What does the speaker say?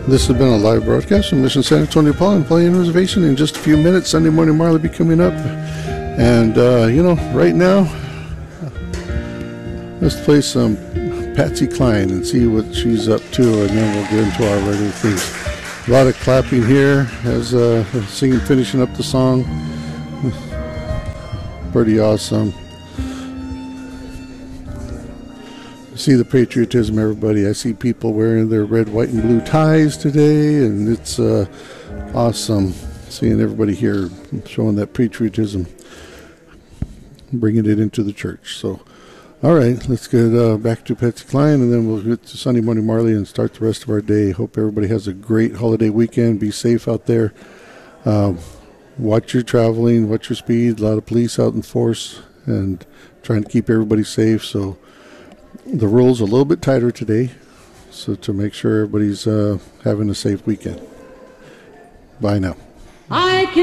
This has been a live broadcast from Mission San Antonio Paul and Indian Reservation. In just a few minutes, Sunday Morning Marley will be coming up. And, right now, let's play some Patsy Cline and see what she's up to, and then we'll get into our regular things. A lot of clapping here as singing, finishing up the song. Pretty awesome. See the patriotism, everybody. I see people wearing their red, white, and blue ties today, and it's awesome seeing everybody here showing that patriotism, bringing it into the church. So, all right, let's get back to Patsy Cline, and then we'll get to Sunday Morning Marley and start the rest of our day. Hope everybody has a great holiday weekend. Be safe out there. Watch your traveling, watch your speed. A lot of police out in force and trying to keep everybody safe. So the rules are a little bit tighter today, so to make sure everybody's having a safe weekend. Bye now. I can